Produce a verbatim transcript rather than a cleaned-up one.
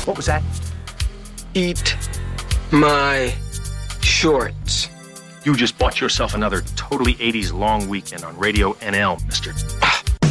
What was that? Eat my shorts. You just bought yourself another totally eighties long weekend on Radio N L, mister.